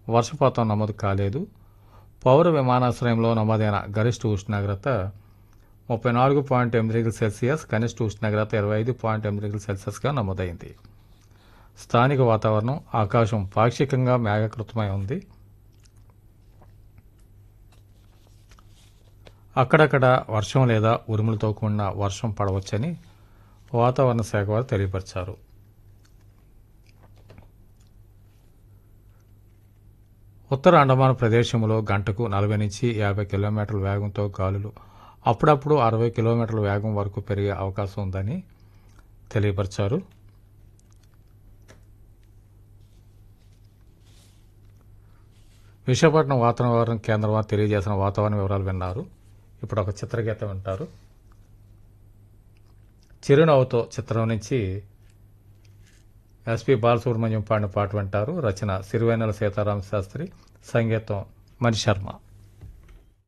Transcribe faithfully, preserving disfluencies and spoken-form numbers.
వర్షపాతం నమోదు కాలేదు. పౌర విమానాశ్రయంలో నమోదైన గరిష్ట ఉష్ణోగ్రత ముప్పై నాలుగు పాయింట్ ఎనిమిది డిగ్రీల సెల్సియస్, కనిష్ట ఉష్ణోగ్రత ఇరవై ఐదు పాయింట్ ఎనిమిది డిగ్రీల సెల్సియస్గా నమోదైంది. స్థానిక వాతావరణం ఆకాశం పాక్షికంగా మేఘకృతమై ఉంది. అక్కడక్కడ వర్షం లేదా ఉరుములతో కూడిన వర్షం పడవచ్చని వాతావరణ శాఖ వారు తెలియపరిచారు. ఉత్తర అండమాన్ ప్రదేశంలో గంటకు నలభై నుంచి యాభై కిలోమీటర్ల వేగంతో గాలులు అప్పుడప్పుడు అరవై కిలోమీటర్ల వేగం వరకు పెరిగే అవకాశం ఉందని తెలియపరిచారు. విశాఖపట్నం వాతావరణ కేంద్రం వారు తెలియజేసిన వాతావరణ వివరాలు విన్నారు. ఇప్పుడు ఒక చిత్రగీతం వింటారు. చిరునవ్వుతో చిత్రం నుంచి ఎస్పి బాలసుబ్రహ్మణ్యం పాడిన పాట వింటారు. రచన సిరివెన్నెల సీతారామ శాస్త్రి, సంగీతం మణి శర్మ.